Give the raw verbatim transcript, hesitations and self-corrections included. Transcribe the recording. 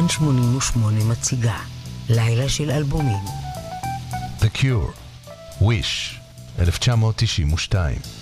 כאן שמונים ושמונה מציגה לילה של אלבומים. The Cure, Wish, אלף תשע מאות תשעים ושתיים.